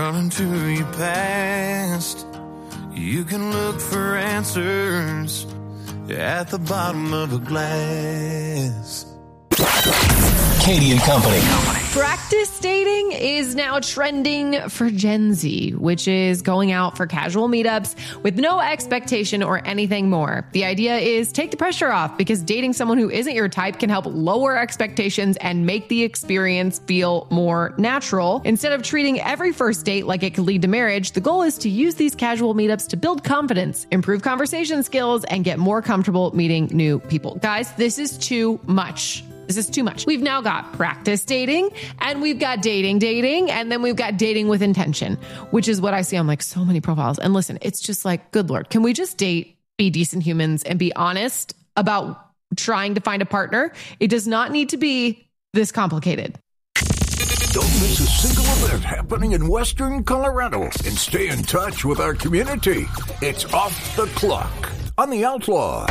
running to your past. You can look for answers at the bottom of a glass. Katie and Company. Practice dating is now trending for Gen Z, which is going out for casual meetups with no expectation or anything more. The idea is take the pressure off, because dating someone who isn't your type can help lower expectations and make the experience feel more natural. Instead of treating every first date like it could lead to marriage, the goal is to use these casual meetups to build confidence, improve conversation skills, and get more comfortable meeting new people. Guys, this is too much. This is too much. We've now got practice dating, and we've got dating, and then we've got dating with intention, which is what I see on like so many profiles. And listen, it's just like, good Lord, can we just date, be decent humans, and be honest about trying to find a partner? It does not need to be this complicated. Don't miss a single event happening in Western Colorado, and stay in touch with our community. It's Off the Clock on The Outlaw.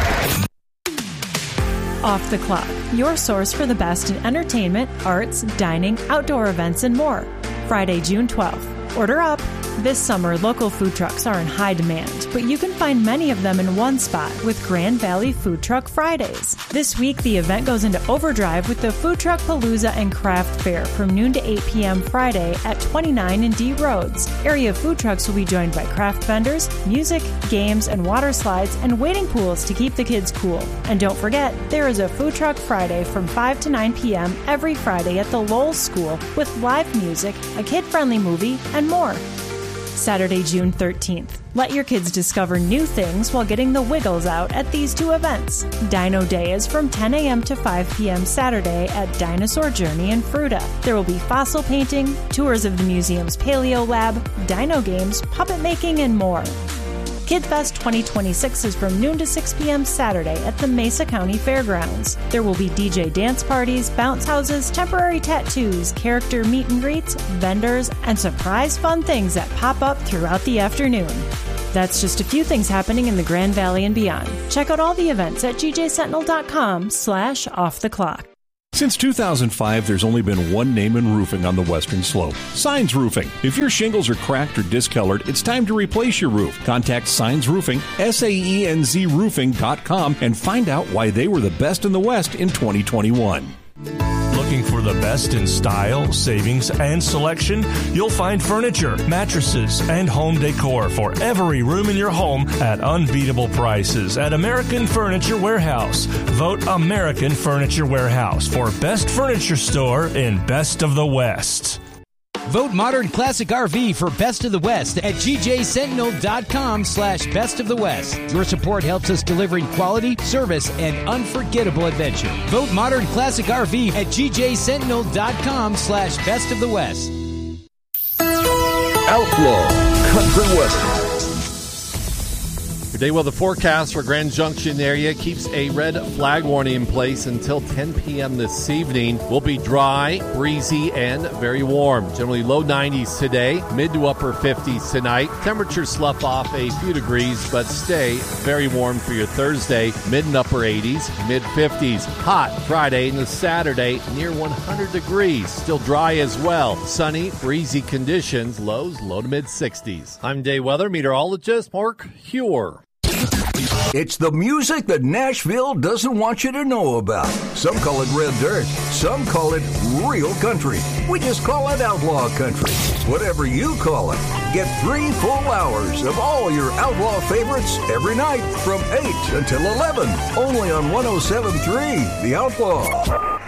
Off the Clock, your source for the best in entertainment, arts, dining, outdoor events, and more. Friday, June 12th. Order up. This summer, local food trucks are in high demand, but you can find many of them in one spot with Grand Valley Food Truck Fridays. This week, the event goes into overdrive with the Food Truck Palooza and Craft Fair from noon to 8 p.m. Friday at 29 and D Roads. Area food trucks will be joined by craft vendors, music, games, and water slides, and waiting pools to keep the kids cool. And don't forget, there is a Food Truck Friday from 5 to 9 p.m. every Friday at the Lowell School with live music, a kid-friendly movie, and more. Saturday, June 13th. Let your kids discover new things while getting the wiggles out at these two events. Dino Day is from 10 a.m. to 5 p.m. Saturday at Dinosaur Journey in Fruta. There will be fossil painting, tours of the museum's Paleo Lab, dino games, puppet making, and more. KidFest 2026 is from noon to 6 p.m. Saturday at the Mesa County Fairgrounds. There will be DJ dance parties, bounce houses, temporary tattoos, character meet and greets, vendors, and surprise fun things that pop up throughout the afternoon. That's just a few things happening in the Grand Valley and beyond. Check out all the events at gjsentinel.com/offtheclock. Since 2005, there's only been one name in roofing on the Western Slope, Signs Roofing. If your shingles are cracked or discolored, it's time to replace your roof. Contact Signs Roofing, SAENZroofing.com, and find out why they were the best in the West in 2021. Looking for the best in style, savings, and selection? You'll find furniture, mattresses, and home decor for every room in your home at unbeatable prices at American Furniture Warehouse. Vote American Furniture Warehouse for best furniture store in Best of the West. Vote Modern Classic RV for Best of the West at gjsentinel.com/Best of the West. Your support helps us delivering quality, service, and unforgettable adventure. Vote Modern Classic RV at gjsentinel.com/Best of the West. Outlaw Country Weather. Today, well, the forecast for Grand Junction area keeps a red flag warning in place until 10 p.m. this evening. Will be dry, breezy, and very warm. Generally low 90s today, mid to upper 50s tonight. Temperatures slough off a few degrees, but stay very warm for your Thursday. Mid and upper 80s, mid 50s. Hot Friday and the Saturday, near 100 degrees. Still dry as well. Sunny, breezy conditions. Lows low to mid 60s. I'm day weather meteorologist Mark Huer. It's the music that Nashville doesn't want you to know about. Some call it red dirt. Some call it real country. We just call it outlaw country. Whatever you call it. Get 3 full hours of all your outlaw favorites every night from 8 until 11. Only on 107.3 The Outlaw.